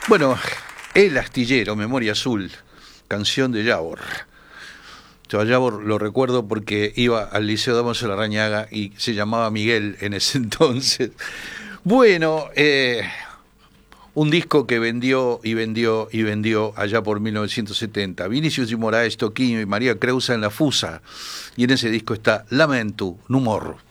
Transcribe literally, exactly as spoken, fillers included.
Bueno, El Astillero, Memoria Azul, canción de Yavor. Yo a Yavor lo recuerdo porque iba al Liceo Damos de Larrañaga y se llamaba Miguel en ese entonces. Bueno, eh, un disco que vendió y vendió y vendió allá por mil novecientos setenta. Vinicius de Moraes, Toquinho y María Creusa en La Fusa. Y en ese disco está Lamento, no morro.